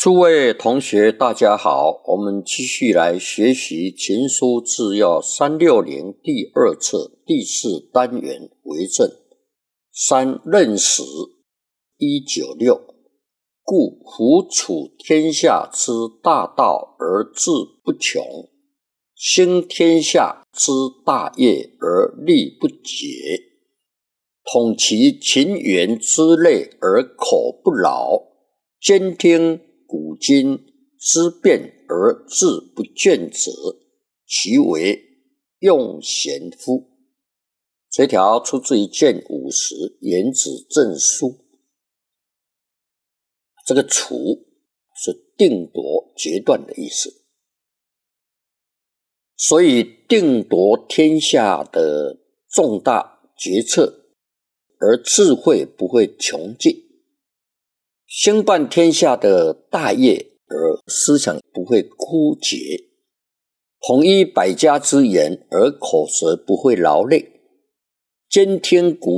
诸位同学大家好，我们继续来学习情书治要360第二册第4单元为政。3任时196，故夫处天下之大道而志不穷，兴天下之大业而力不竭，统其情源之类而口不劳，兼听古今之变而志不倦者，其为用贤夫。这条出自于卷50颜子正书。这个处是定夺决断的意思，所以定夺天下的重大决策，而智慧不会穷尽，兴办天下的大业，而思想不会枯竭，统一百家之言，而口舌不会劳累，兼听古